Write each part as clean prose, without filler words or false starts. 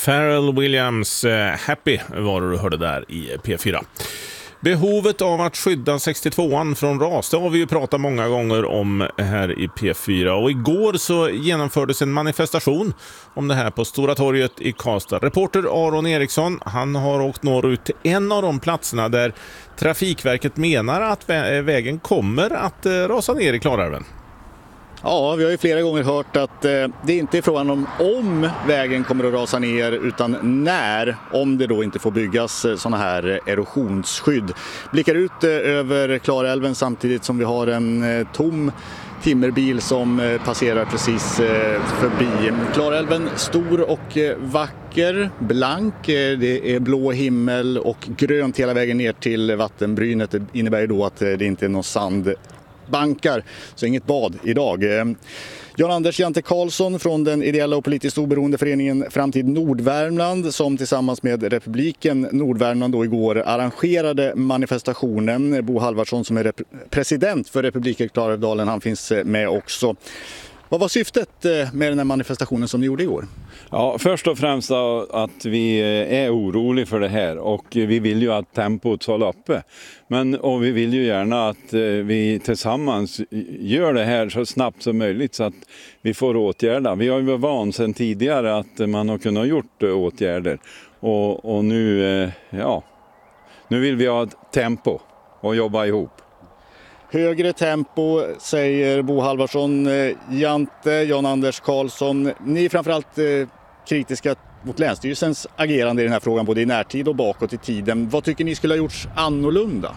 Pharrell Williams, Happy var det du hörde där i P4. Behovet av att skydda 62an från ras, det har vi ju pratat många gånger om här i P4. Och igår så genomfördes en manifestation om det här på Stora torget i Karlstad. Reporter Aron Eriksson, han har åkt norrut till en av de platserna där Trafikverket menar att vägen kommer att rasa ner i Klarälven. Ja, vi har ju flera gånger hört att det inte är frågan om vägen kommer att rasa ner utan när, om det då inte får byggas såna här erosionsskydd. Blickar ut över Klarälven samtidigt som vi har en tom timmerbil som passerar precis förbi. Klarälven stor och vacker, blank, det är blå himmel och grönt hela vägen ner till vattenbrynet. Det innebär ju då att det inte är någon sandbankar, så inget bad idag. Jan-Anders Jante Karlsson från den ideella och politiskt oberoende föreningen Framtid Nordvärmland som tillsammans med Republiken Nordvärmland då igår arrangerade manifestationen. Bo Halvarsson som är president för Republiken Klarälvdalen, han finns med också. Vad var syftet med den här manifestationen som ni gjorde igår? Ja, först och främst att vi är oroliga för det här och vi vill ju att tempot håller uppe. Och vi vill ju gärna att vi tillsammans gör det här så snabbt som möjligt så att vi får åtgärda. Vi har ju varit van sedan tidigare att man har kunnat gjort åtgärder och nu vill vi ha ett tempo och jobba ihop. Högre tempo, säger Bo Halvarsson. Jante, Jan-Anders Karlsson, ni är framförallt kritiska mot Länsstyrelsens agerande i den här frågan både i närtid och bakåt i tiden. Vad tycker ni skulle ha gjorts annorlunda?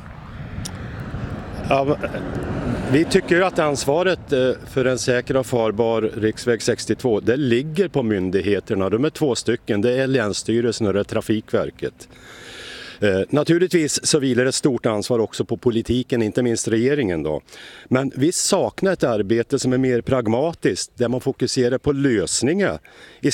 Ja, vi tycker ju att ansvaret för en säker och farbar riksväg 62, det ligger på myndigheterna. De är 2 stycken, det är Länsstyrelsen och det är Trafikverket. Naturligtvis så vilar ett stort ansvar också på politiken, inte minst regeringen då. Men vi saknar ett arbete som är mer pragmatiskt, där man fokuserar på lösningar